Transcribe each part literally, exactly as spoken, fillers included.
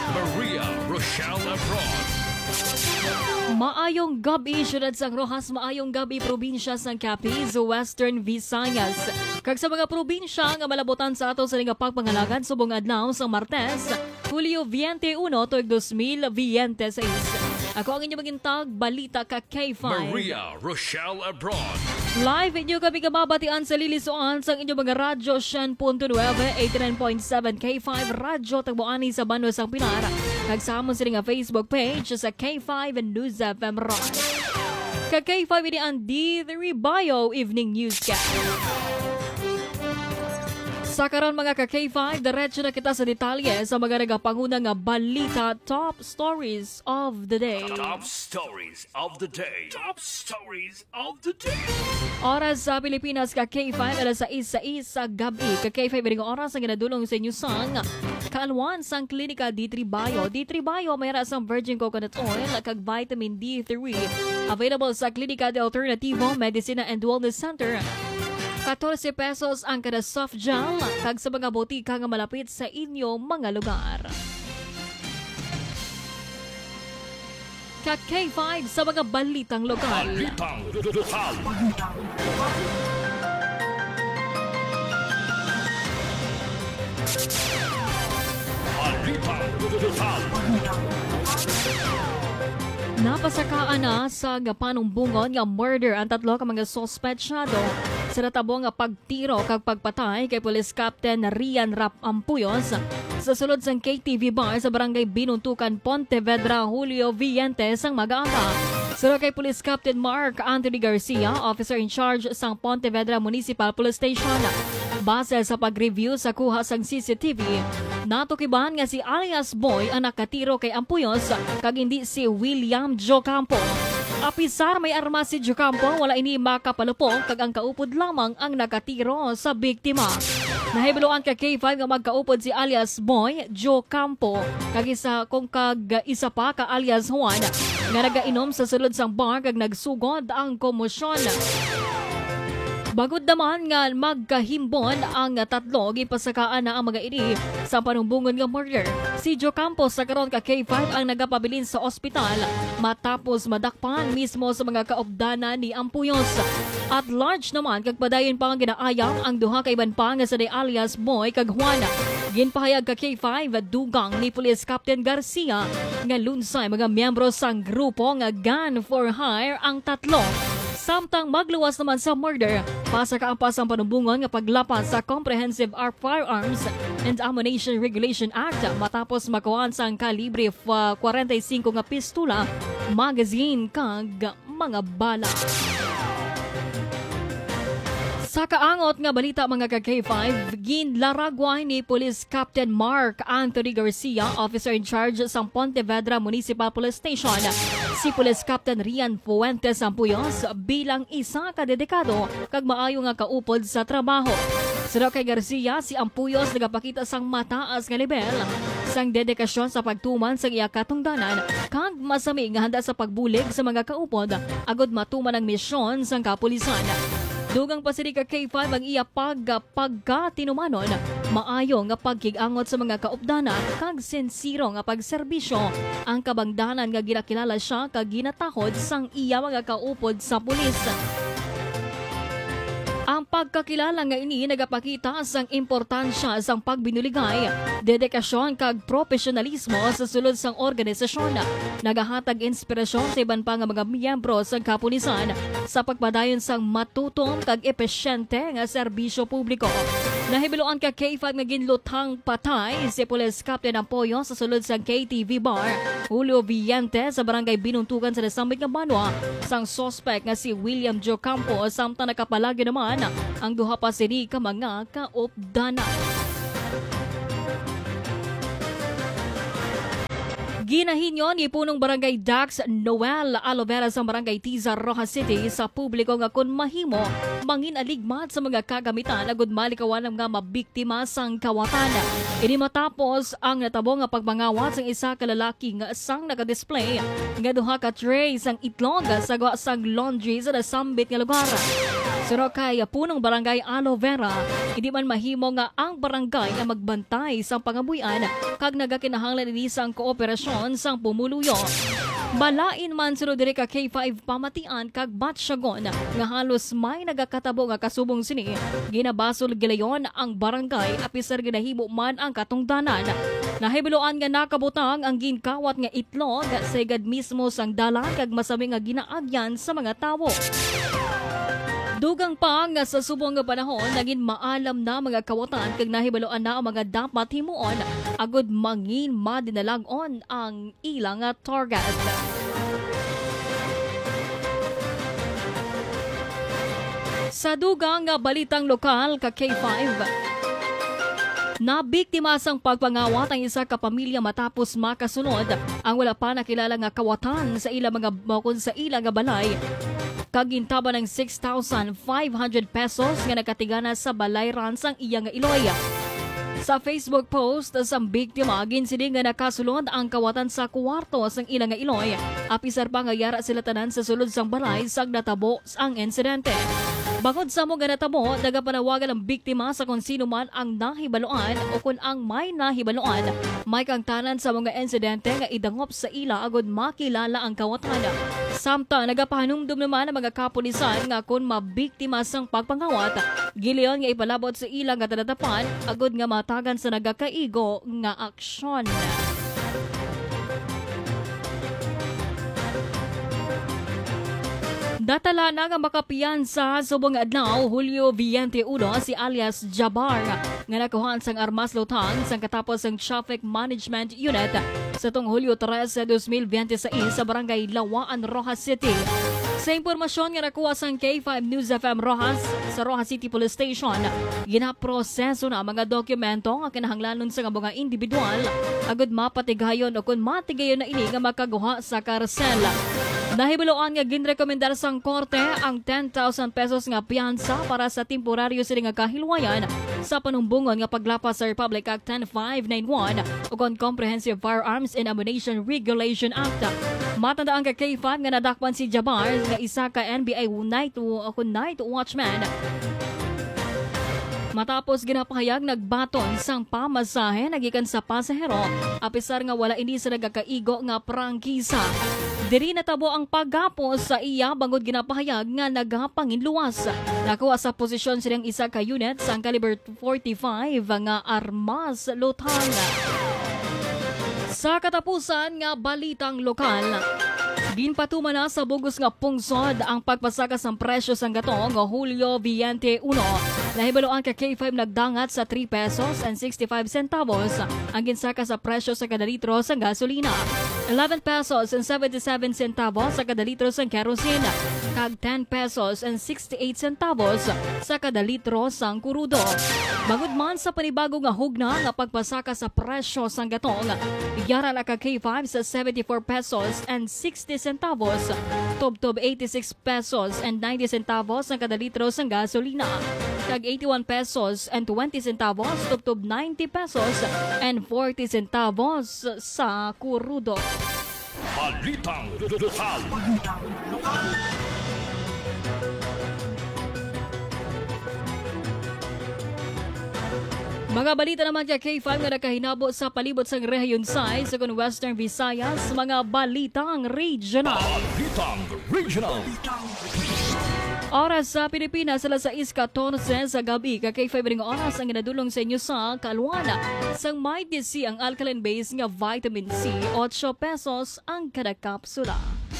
Maria Rochelle Abroad. Maayong gabi, syudad sang Rojas, maayong gabi, probinsya sang Capiz, Western Visayas. Kag sa mga probinsya nga malabotan sa ato sa nga pagpangalagan subong adlaw sa Martes, Hulyo twenty-one tuig two thousand twenty-six. Ako ang inyong magintag, balita ka K five. Maria Rochelle Abroad. Live inyo kami kababatian sa lilisuan sa inyong mga radyo one point nine, eighty-nine point seven K five Radyo Tagboani sa Bano sang Pinar. Nagsama sila nga Facebook page sa K five News F M Rock. Ka K five ini ang D three Bio Evening Newscast. Sa karon mga ka K five, diretso na kita sa detalye sa mga nagapanguna nga balita top stories of the day. Top stories of the day. Top stories of the day. Oras sa Pilipinas ka K five, alas sais sa isa gabi. Ka K five, iring oras ang ginadulong sa inyo sang kaalwan sang klinika D three Bio. D three Bio, mayroon sang virgin coconut oil kag vitamin D three. Available sa klinika de Alternativo Medicina and Wellness Center. fourteen pesos ang kada soft gel kag sa mga botika nga malapit sa inyo mga lugar. Ka K five sa mga balitang lokal. Balitang lokal. Balitang lokal. Napasakaan na sa gapanumbungon nga murder ang tatlo ka mga sospetsyado sa natabo nga pagtiro kag pagpatay kay Police Captain Rian Rap Ampuyos sa sulod sang K T V bar sa barangay Binuntukan, Pontevedra, Hulyo twenty sang mag-aga. Sura kay Police Captain Mark Anthony Garcia, officer in charge sang Pontevedra Municipal Police Station. Base sa pag-review sa kuha sang C C T V, natukiban nga si alias Boy ang nakatiro kay Ampuyos kag hindi si William Jocampo. Apisar may arma si Jocampo, wala ini makapalupong kag ang kaupod lamang ang nakatiro sa biktima. Nahibiluan ka K five nga magkaupod si alias Boy Jocampo kag isa kung kag isa pa ka alias Juan nga nagainom sa sulod sang bar kag nagsugod ang komosyon. Bagod naman nga magkahimbon ang tatlo, gipasakaan na ang mga ini sa panumbungon nga murder. Si Jocampo sa karon ka K five ang nagapabilin sa ospital matapos madakpan mismo sa mga kaobdana ni Ampuyos. At large naman kag padayon pa nga ginaayam ang duha ka iban pa nga sa day alias Boy kag Juan. Ginpahayag ka K five dugang ni Police Captain Garcia nga lunsay mga miyembro sang grupo nga Gun for Hire ang tatlo. Samtang magluwas naman sa murder, pasakaampas ang panumbungon nga paglapas sa Comprehensive Firearms and Ammunition Regulation Act matapos makuhaan sa kalibre forty-five nga pistola, magazine kag mga bala. Sa kaangot nga balita mga ka K five, ginlaragway ni Police Captain Mark Anthony Garcia, officer in charge sa Pontevedra Municipal Police Station, si Police Captain Rian Fuentes Ampuyos bilang isa ka dedikado kag maayo nga kaupod sa trabaho. Sa kay Garcia, si Ampuyos nagapakita sang mataas nga level sang dedikasyon sa pagtuman sa iya katungdanan kag masami nga handa sa pagbulig sa mga kaupod agod matuman ang misyon sang kapulisan. Dugang pa sila ka K five ang iya pag pagkatinumanon, maayo nga pagkigangot sa mga kaupdana kag sensiro nga pagserbisyo ang kabangdanan nga ginakilala siya kag ginatahod sang iya mga kaupod sa pulis. Ang pagkakilala nga ini nagapakita sang importansya sang pagbinuligay, dedikasyon kag profesionalismo sa sulod sang organisasyon. Nagahatag inspirasyon sa iban pa nga mga miyembro sang kapulisan sa pagpadayon sang matutong kag epesyente nga serbisyo publiko. Nahibiluan ka K five nga ginlutang patay si Police Captain Ampoyo sa sulod sang K T V bar Julio twenty sa barangay Binuntukan sa Nasambit nga Banwa sang suspect nga si William Jocampo, samtang nakapalagi naman ang duha pa sini ka mga kaopdana. Ginahinyo ni punong barangay Dax Noel Alovera sa barangay Tiza, Rojas City sa publiko nga kun mahimo mangin aligmat sa mga kagamitan agud malikawan ng mga mabiktima sang kawatan. Ini matapos ang natabo nga pagmangawat sang isa ka lalaki nga sang naka-display nga duha ka tray sang itlog sa gawa sang laundry sa nasambit nga lugar. Suro kay punong barangay Aloe Vera, hindi man mahimo nga ang barangay nga magbantay sa pangabuyan kag nagakinahanglan ini sang kooperasyon sang pumuluyo. Balain man sino diri ka K five pamatian kag Batsyagon nga halos may nagakatabo nga kasubong sini. Ginabasol gilayon ang barangay apisar ginahimo man ang katungdanan. Nahibiloan nga nakabutang ang ginkawat nga itlog sa igad mismo sang dalan kag masami nga ginaagyan sa mga tawo. Dugang pa nga sa subong nga panahon, naging maalam na mga kawatan kag nahibaloan na ang mga dapat himuon agud mangin madinalagon ang ilang target. Sa dugang nga balitang lokal ka K five, nabiktima sang pagpangawat ang isa ka pamilya matapos makasunod ang wala pa nakilala nga kawatan sa ilang mga bakon sa ilang nga balay. Kagintaba ng six thousand five hundred pesos nga nakatigana sa balay ransang iya nga Iloy. Sa Facebook post sa biktima, ginsiling nga nakasulod ang kawatan sa kwarto sang ilang nga Iloy. Apisar pa nga yara sila tanan sa sulod sang balay sang natabo ang insidente. Bangod sa mo nga natabo, nagapanawagan ang biktima sa kung sino man ang nahibaloan o kung ang may nahibaloan. May kangtanan sa mga insidente nga idangop sa ila agud makilala ang kawatan. Samtang nagapahanumdum naman ang mga kapulisan nga kung mabiktima sang pagpangawat, giliyon nga ipalabot sa ilang nga tanatapan agud nga matagan sa nagakaigo nga aksyon. Datala na nga makapiyansa sa subong adlaw Hulyo twenty-one si alias Jabar nga nakuhaan sang armas lutang sang katapos ang Traffic Management Unit sa tong Hulyo tres, twenty twenty-six sa barangay Lawaan, Rojas City. Sa impormasyon nga nakuha sang K five News F M Rojas sa Rojas City Police Station, ginaproseso na mga dokumento nga kinahanglanon sa mga individual agud mapatigayon o kung matigayon na ini nga makaguha sa karsel. Nahibiloan nga ginrekomendar sang korte ang ten thousand pesos nga piyansa para sa temporaryo sila nga kahilwayan sa panumbungon nga paglapas sa Republic Act ten five ninety-one o kon Comprehensive Firearms and Ammunition Regulation Act. Matandaan ka K five nga nadakpan si Jabar nga isa ka N B A night o night watchman. Matapos ginapahayag nagbaton sang pamasahe nagikan sa pasahero apisar nga wala ini sa nagakaigo nga prangkisa. Diri natabo ang paggapos sa iya bangod ginapahayag nga nagapanginluwas. Nakuha sa posisyon silang isa ka unit sang caliber forty-five nga armas lutang. Sa katapusan nga balitang lokal, ginpatuman na sa bugos nga pungsod ang pagpasakas ng presyo sang gatong nga Hulyo twenty-one. Nahibaluan ka K five nagdangat sa three pesos and sixty-five centavos ang ginsaka sa presyo sa kada litro sa gasolina. eleven pesos and seventy-seven centavos sa kada litro sa kerosene. Kag ten pesos and sixty-eight centavos sa kada litro sang kurudo. Bangod man sa panibago nga hugna nga pagpasaka sa presyo sang gatong, yara la ka K five sa seventy-four pesos and sixty centavos, tubtob eighty-six pesos and ninety centavos ang kada litro sang gasolina. Kag eighty-one pesos and twenty centavos, tubtob ninety pesos and forty centavos sa kurudo. Balitang lokal. Balitang lokal. Mga balita naman kay K five nga nakahinabo sa palibot sang rehiyon sa sa Western Visayas, mga balitang regional. Balitang regional. Oras sa Pilipinas, alas sais fourteen sa gabi, ka K five ring oras ang ginadulong sa inyo sa Kalwana. Sang may D C ang alkaline base nga vitamin C, eight pesos ang kada kapsula.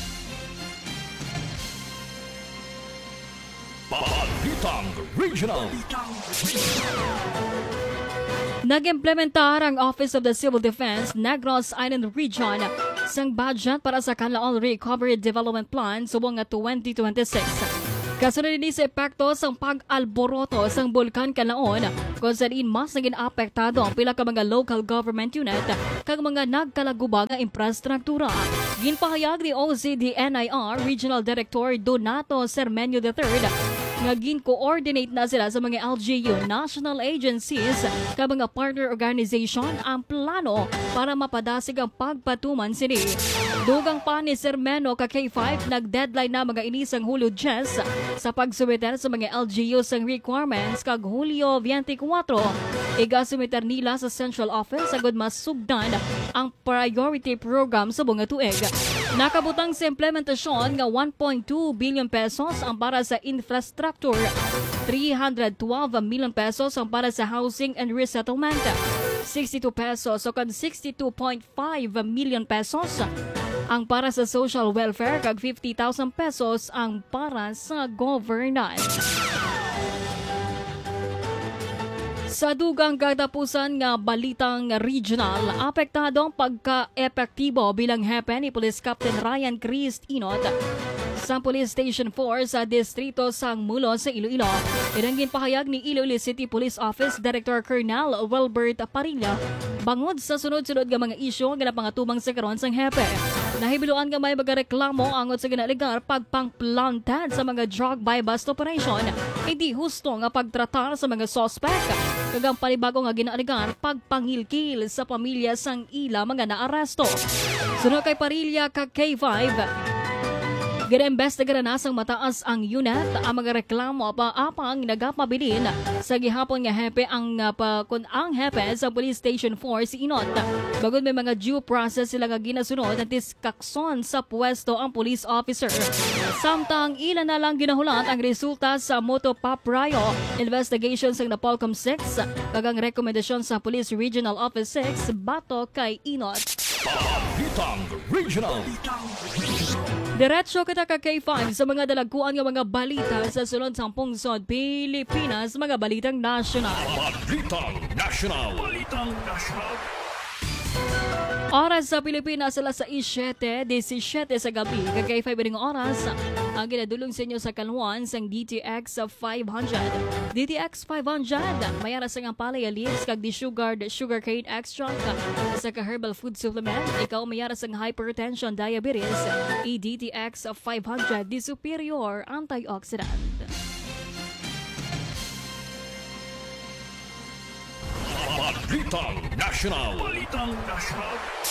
Balitang regional. Nag-implementar ang Office of the Civil Defense Negros Island Region sang budget para sa Canlaon Recovery Development Plan subong nga twenty twenty-six. Kasunod din sa epekto sang pag-alboroto sang bulkan Canlaon kung saan mas naging apektado ang pila ka mga local government unit kag mga nagkalagubag nga infrastruktura. Ginpahayag ni O C D N I R Regional Director Donato Sermenio the third nga gin-coordinate na sila sa mga L G U national agencies ka mga partner organization ang plano para mapadasig ang pagpatuman sini. Dugang pa ni Sir Meno ka K five, nag-deadline na mga inisang Hulyo Jess sa pagsumiter sa mga L G Us ang requirements kag Hulyo twenty-four. Iga-sumiter nila sa Central Office agad masugdan ang priority program sa bunga tuig. Nakabutang sa implementasyon nga one point two billion pesos ang para sa infrastructure, three hundred twelve million pesos ang para sa housing and resettlement, sixty-two pesos o kan sixty-two point five million pesos ang para sa social welfare kag fifty thousand pesos ang para sa governance. Sa dugang katapusan nga balitang regional, apektado ang pagka-epektibo bilang hepe ni Police Captain Ryan Crist Inot sa Police Station four sa distrito sang Mulo sa Iloilo. Iranggin pahayag ni Iloilo City Police Office Director Colonel Wilbert Parilla bangod sa sunod-sunod nga mga isyu nga napangatubang sa karon sang hepe. Nahibiluan nga may mga reklamo angot sa ginaligar pagpangplantad sa mga drug buy bust operation. Hindi husto nga pagtratar sa mga suspect. Kagang panibago nga ginaligar pagpangilkil sa pamilya sang ila mga naaresto. Sunod kay Parilla ka K five. Gina-investigar na sang mataas ang unit ang mga reklamo pa apang nagapabilin sa gihapon nga hepe ang uh, pa, kun ang hepe sa Police Station four si Inot. Bagod may mga due process sila nga ginasunod at tiskakson sa pwesto ang police officer. Samtang ilan na lang ginahulat ang resulta sa Moto Pop Rayo investigation sa Napolcom six kagang rekomendasyon sa Police Regional Office six bato kay Inot. Balitang Regional. Diretso kita ka K five sa mga dalagkuan nga mga balita sa sulod sang pungsod Pilipinas, mga balitang nasyonal. Balitang National. Balitang National. Oras sa Pilipinas alas seven seventeen sa gabi. Kag K five ring oras ang ginadulong sa inyo sa kalwan sang D T X five hundred. D T X five hundred mayara sa nga palaya leaves kag di sugared sugarcane extract sa ka herbal food supplement. Ikaw mayara sa hypertension, diabetes. E D T X five hundred di superior antioxidant. Balitang National. Balitang National.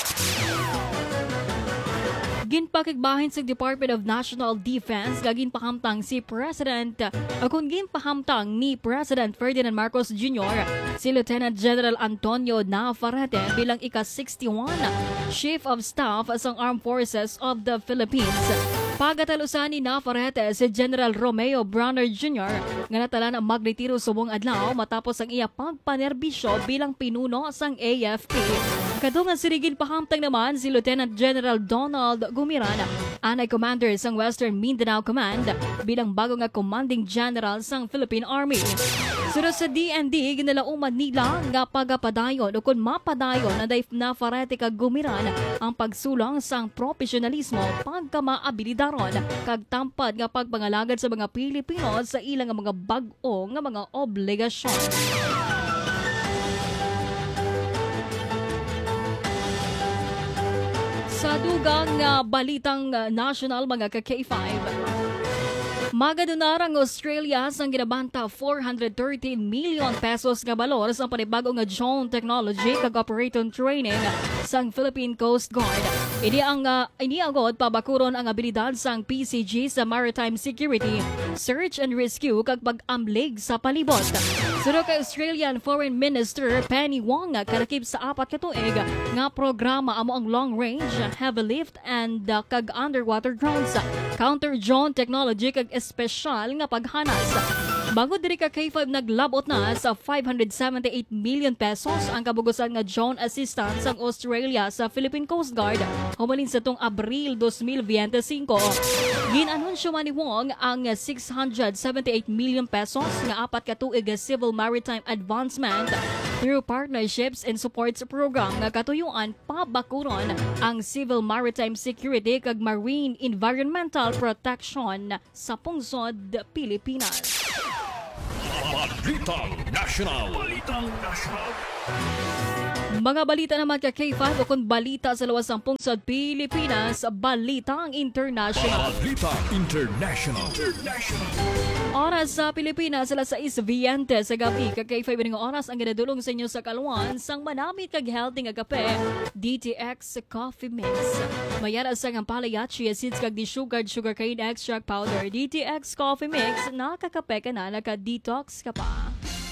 Ginpakigbahin sa Department of National Defense gagin pahamtang si President o kung ginpahamtang ni President Ferdinand Marcos Junior si Lieutenant General Antonio Navarrete bilang ika-sixty-one Chief of Staff sa Armed Forces of the Philippines. Pagatalusan ni Navarrete si General Romeo Bronner Junior nga natalan ang magnitiro subong adlaw matapos ang iya pagpanerbisyo bilang pinuno sang A F P. Kadungan sirigin pahamtang naman si Lieutenant General Donald Gumiran, anay commander sang Western Mindanao Command bilang bago nga commanding general sang Philippine Army. Suro sa D N D, ginalauman nila nga pagapadayon o kung mapadayon na Dave Navarrete kag Gumiran ang pagsulang sang profesionalismo pagkamaabilidaron kag tampad nga pagpangalagad sa mga Pilipino sa ilang nga mga bag-o nga mga obligasyon. Sa dugang uh, balitang uh, national mga ka-K five, magadunar ang Australia sang ginabanta four hundred thirteen million pesos nga balor sa panibago nga drone technology kag operator training sang Philippine Coast Guard. Ini ang uh, iniagod pabakuron ang abilidad sang P C G sa maritime security, search and rescue kag pag-amlig sa palibot. Suro kay Australian Foreign Minister Penny Wong kalakip sa apat ka tuig nga programa amo ang long range, heavy lift and uh, kag underwater drones, counter drone technology kag espesyal nga paghanas. Bago diri ka K five naglabot na sa five hundred seventy-eight million pesos ang kabugusan nga drone assistance ang Australia sa Philippine Coast Guard humalin sa tong Abril twenty twenty-five. Ginanunsyo man ni Wong ang six hundred seventy-eight million pesos nga apat ka tuig civil maritime advancement through partnerships and supports program nga katuyuan pabakuron ang civil maritime security kag marine environmental protection sa pungsod Pilipinas. Balitang National. Balitang National. Mga balita naman ka K five o kung balita sa lawas ng pungsod Pilipinas, Balitang International. Balita International. International. Oras sa Pilipinas, alas sais biyente sa gabi. Ka K five ng oras ang ginadulong sa inyo sa kaluan sang manamit kag healthy nga kape, D T X Coffee Mix. Mayara sa ng palayachi, seeds kag di sugar, sugar cane extract powder. D T X Coffee Mix, nakakape ka na, naka-detox ka pa.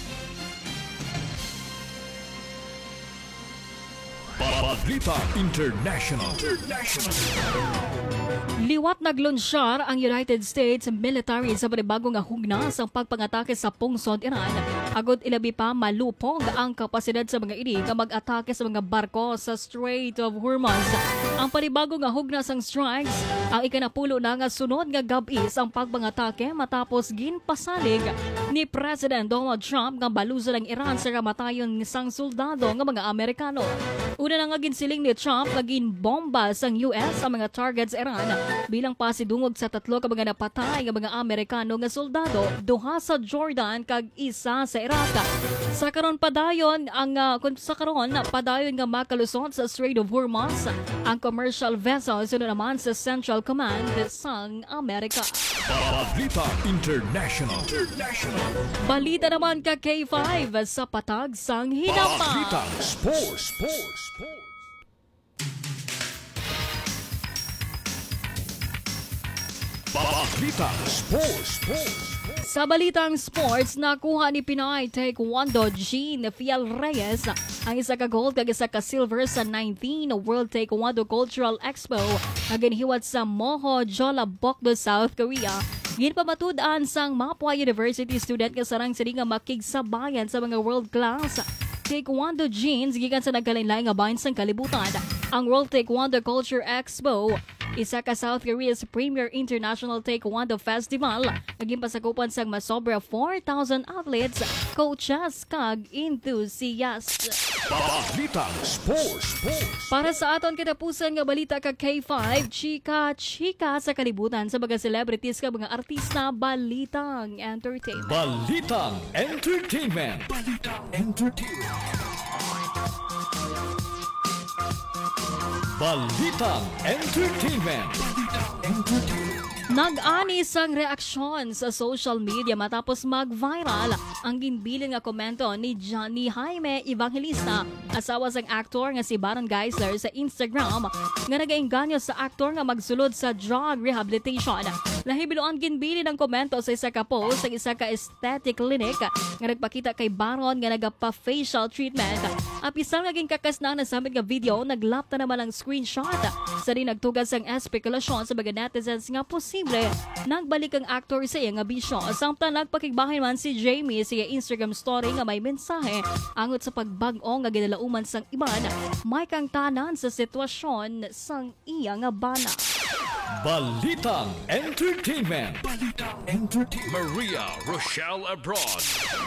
Balita International. International. Liwat naglunsyar ang United States military sa panibagong hugna sa pagpangatake sa pungsod Iran. Agod ilabi pa malupog ang kapasidad sa mga ini nga mag-atake sa mga barko sa Strait of Hormuz. Ang panibagong hugna sang strikes ang ikanapulo na nga sunod nga gabi sa pagpangatake matapos ginpasalig ni President Donald Trump nga baluzo ng Iran sa kamatayon sang soldado nga mga Amerikano. Una na nga ginsiling ni Trump nga ginbomba sang U S ang mga targets sa Iran bilang pasidungog sa tatlo ka mga napatay nga mga Amerikano nga soldado, duha sa Jordan kag isa sa Iraq. Sa karon padayon ang uh, sa karon padayon nga makalusot sa Strait of Hormuz ang commercial vessel sunod naman sa Central Command sang Amerika. Balita International. International. Balita naman ka K five sa patag sang hinapa. Balita Sports. Sports. Sports. Balita Sports. Sports. Sa balitang sports, nakuha ni Pinoy Taekwondo Jean Fiel Reyes ang isa ka gold kag isa ka silver sa nineteenth World Taekwondo Cultural Expo na ginhiwat sa Moho Jeollabuk-do, South Korea. Ginpamatud-an sang Mapua University student nga sarang sini nga makigsabayan sa mga world class Taekwondo jeans gikan sa nagkalain-laing nga bahin sang kalibutan. Ang World Taekwondo Culture Expo, isa ka South Korea's premier international taekwondo festival, naging pasakupan sang masobra four thousand athletes, coaches kag enthusiasts. Balita Sports. Sports. Para sa aton katapusan nga balita kag K five, chika-chika sa kalibutan sa mga celebrities kag mga artista, balitang entertainment. Balitang Entertainment. Balitang Entertainment. Balitang Entertainment. Balitang Entertainment. Nag-anis ang reaksyon sa social media matapos mag-viral ang ginbilin nga komento ni Johnny Jaime Evangelista, asawa sang aktor nga si Baron Geisler sa Instagram, nga nagainganyo sa aktor nga magsulod sa drug rehabilitation. Lahibiloan ginbilin ang komento sa isa ka post sa isa ka aesthetic clinic nga nagpakita kay Baron nga nagapa-facial treatment. Apisang naging kakasna na samit nga video, naglapta naman ang screenshot sa rin nagtugas ang espekulasyon sa mga netizens nga posible nagbalik ang aktor sa iya nga bisyo. Samtang nagpakigbahay man si Jamie sa iya Instagram story nga may mensahe angot sa pagbag-o nga ginalauman sang iban, may kang tanan sa sitwasyon sang iya nga bana. Balitang Entertainment. Balitang Entertainment. Maria Rochelle Abroad.